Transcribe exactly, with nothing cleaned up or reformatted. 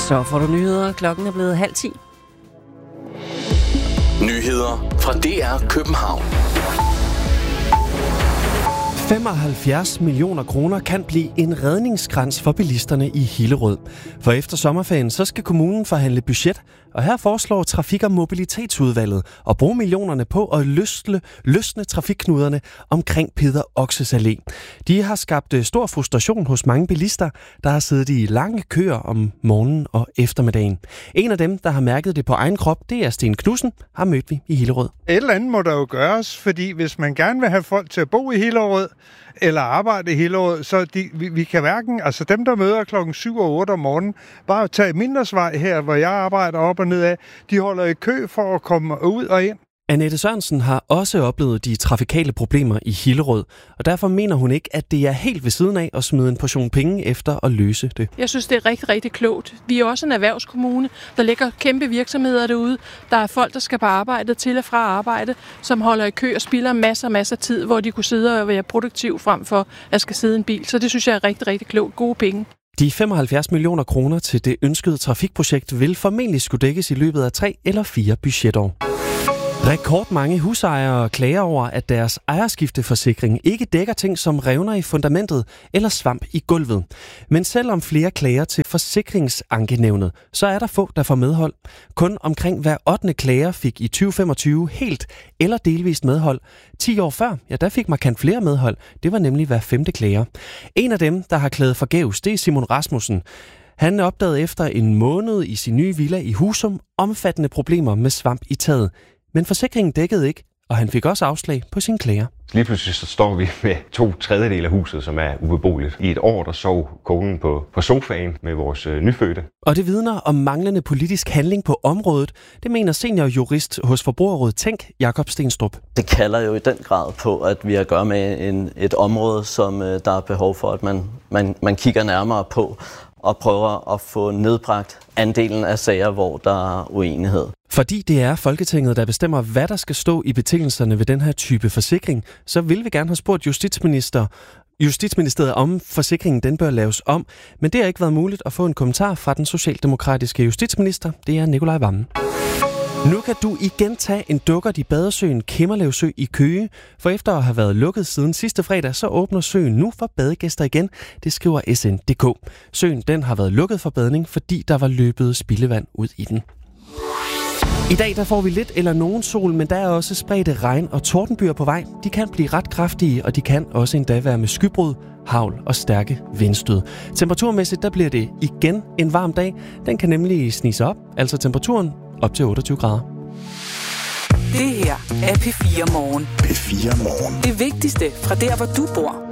Så får du nyheder. Klokken er blevet halv ti. Nyheder fra D R København. femoghalvfjerds millioner kroner kan blive en redningskrans for bilisterne i Hillerød. For efter sommerferien så skal kommunen forhandle budget, og her foreslår Trafik- og Mobilitetsudvalget at bruge millionerne på at løsne, løsne trafikknuderne omkring Peder Oxes Allé. De har skabt stor frustration hos mange bilister, der har siddet i lange køer om morgenen og eftermiddagen. En af dem, der har mærket det på egen krop, det er Sten Knudsen, har mødt vi i Hillerød. Et eller andet må der jo gøres, fordi hvis man gerne vil have folk til at bo i Hillerød, eller arbejde i Hillerød, så de, vi, vi kan hverken, altså dem, der møder klokken syv og otte om morgenen, bare tage Mindersvej her, hvor jeg arbejder op og ned af, de holder i kø for at komme ud og ind. Annette Sørensen har også oplevet de trafikale problemer i Hillerød, og derfor mener hun ikke, at det er helt ved siden af at smide en portion penge efter at løse det. Jeg synes, det er rigtig, rigtig klogt. Vi er også en erhvervskommune. Der ligger kæmpe virksomheder derude. Der er folk, der skal på arbejde til og fra arbejde, som holder i kø og spilder masser og masser af tid, hvor de kunne sidde og være produktiv frem for at skal sidde i en bil. Så det synes jeg er rigtig, rigtig klogt. Gode penge. De femoghalvfjerds millioner kroner til det ønskede trafikprojekt vil formentlig skulle dækkes i løbet af tre eller fire budgetår. Rekordmange husejere klager over, at deres ejerskifteforsikring ikke dækker ting som revner i fundamentet eller svamp i gulvet. Men selvom flere klager til forsikringsankenævnet, så er der få, der får medhold. Kun omkring hver ottende klager fik i tyve femogtyve helt eller delvist medhold. ti år før, ja, der fik markant flere medhold. Det var nemlig hver femte klager. En af dem, der har klaget forgæves, det er Simon Rasmussen. Han opdagede efter en måned i sin nye villa i Husum omfattende problemer med svamp i taget. Men forsikringen dækkede ikke, og han fik også afslag på sine klager. Lige pludselig så står vi med to tredjedel af huset, som er ubeboeligt. I et år, der sov konen på, på sofaen med vores øh, nyfødte. Og det vidner om manglende politisk handling på området. Det mener seniorjurist hos Forbrugerrådet Tænk, Jakob Stenstrup. Det kalder jo i den grad på, at vi har at gøre med en, et område, som øh, der er behov for, at man, man, man kigger nærmere på og prøver at få nedbragt andelen af sager, hvor der er uenighed. Fordi det er Folketinget, der bestemmer, hvad der skal stå i betingelserne ved den her type forsikring, så vil vi gerne have spurgt justitsminister, Justitsministeriet om forsikringen den bør laves om, men det har ikke været muligt at få en kommentar fra den socialdemokratiske justitsminister. Det er Nikolaj Wammen. Nu kan du igen tage en dukkert i badesøen Kemmerlev Sø i Køge, for efter at have været lukket siden sidste fredag, så åbner søen nu for badegæster igen, det skriver S N punktum D K. Søen den har været lukket for badning, fordi der var løbet spildevand ud i den. I dag der får vi lidt eller nogen sol, men der er også spredte regn- og tordenbyer på vej. De kan blive ret kraftige, og de kan også endda være med skybrud, hagl og stærke vindstød. Temperaturmæssigt der bliver det igen en varm dag. Den kan nemlig snige sig op, altså temperaturen op til otteogtyve grader. Det her er P fire Morgen. P fire Morgen. Det vigtigste fra der, hvor du bor.